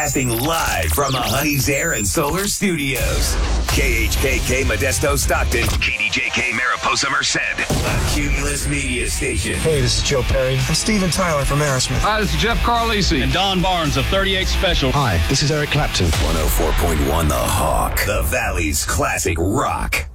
Casting live from the Honey's Air and Solar Studios. KHKK Modesto Stockton. KDJK Mariposa Merced. A Cumulus Media Station. Hey, this is Joe Perry. I'm Steven Tyler from Aerosmith. Hi, this is Jeff Carlisi. And Don Barnes of 38 Special. Hi, this is Eric Clapton. 104.1 The Hawk. The Valley's classic rock.